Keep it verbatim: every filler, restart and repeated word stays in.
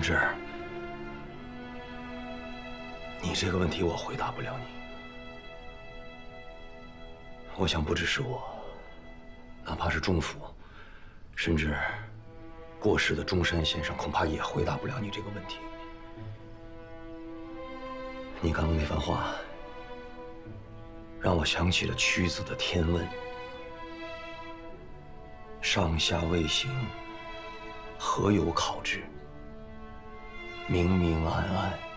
至，你这个问题我回答不了你。我想，不只是我，哪怕是中府，甚至过世的中山先生，恐怕也回答不了你这个问题。你刚刚那番话，让我想起了屈子的天问：上下未形，何有考之？明明暗暗。